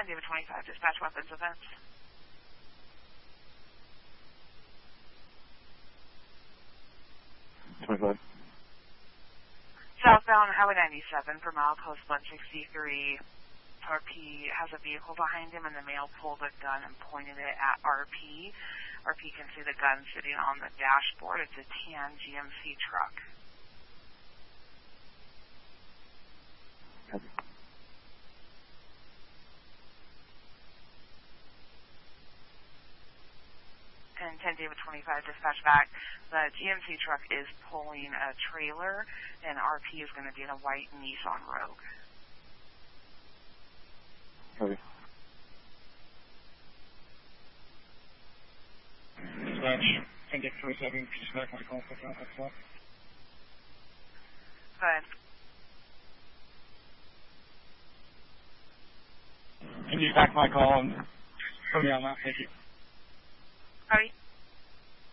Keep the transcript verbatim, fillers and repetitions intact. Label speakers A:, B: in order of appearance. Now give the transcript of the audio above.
A: David twenty-five, dispatch weapons events.
B: twenty-five.
A: Southbound Highway ninety-seven for milepost one sixty-three. R P has a vehicle behind him, and the male pulled a gun and pointed it at R P. R P can see the gun sitting on the dashboard. It's a tan G M C truck.
B: Copy.
A: And ten David twenty-five, dispatch back. The G M C truck is pulling a trailer, and R P is going to be in a white Nissan Rogue.
B: Copy.
C: Dispatch, ten David twenty-seven, could you just back my call for that? That's all.
A: Go ahead.
C: Can you back my call and put me on that? Thank you.